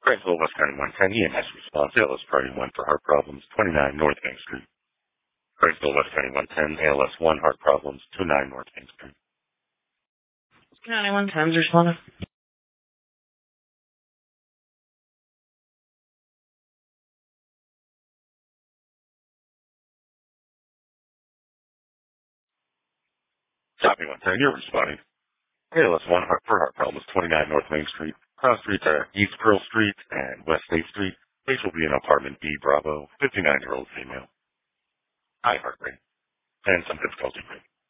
Craigslist West County 110 EMS response. ALS Party 1 for heart problems, 29 North Main Street. Craigslist West County 110 ALS 1 heart problems, 29 North Main Street. County 110's responding. Copy 110, you're responding. ALS 1 heart for heart problems, 29 North Main Street. Cross Streets are East Pearl Street and West State Street. Place will be in apartment B Bravo, 59-year-old female. High heart rate and some difficulty rate.